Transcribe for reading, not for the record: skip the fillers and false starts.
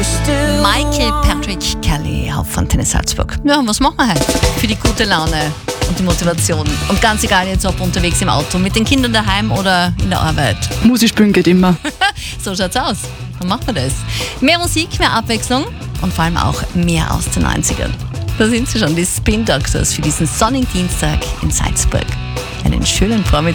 Michael Patrick Kelly auf Antenne Salzburg. Ja, was machen wir heute für die gute Laune und die Motivation? Und ganz egal jetzt, ob unterwegs im Auto, mit den Kindern daheim oder in der Arbeit. Musik spielen geht immer. So schaut's aus. Dann machen wir das. Mehr Musik, mehr Abwechslung und vor allem auch mehr aus den 90ern. Da sind sie schon, die Spin Doctors für diesen sonnigen Dienstag in Salzburg. Einen schönen Vormittag.